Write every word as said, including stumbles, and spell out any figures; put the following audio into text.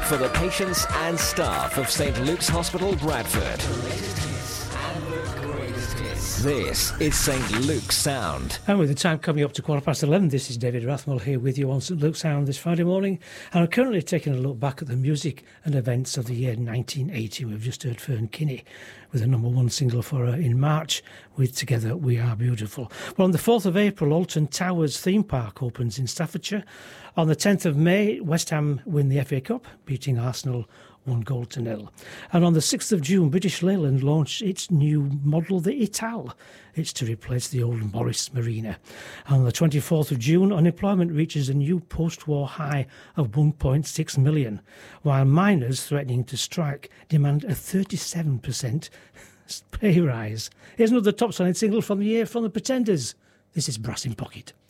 for the patients and staff of St Luke's Hospital, Bradford. This is St Luke's Sound. And with the time coming up to quarter past eleven, this is David Rathmell here with you on St Luke's Sound this Friday morning. And I'm currently taking a look back at the music and events of the year nineteen eighty. We've just heard Fern Kinney with a number one single for her in March with Together We Are Beautiful. Well, on the fourth of April, Alton Towers Theme Park opens in Staffordshire. On the tenth of May, West Ham win the F A Cup, beating Arsenal one goal to nil. And on the sixth of June, British Leyland launched its new model, the Ital. It's to replace the old Morris Marina. On the twenty-fourth of June, unemployment reaches a new post-war high of one point six million, while miners threatening to strike demand a thirty-seven percent pay rise. Here's another top-selling single from the year from the Pretenders. This is Brass in Pocket.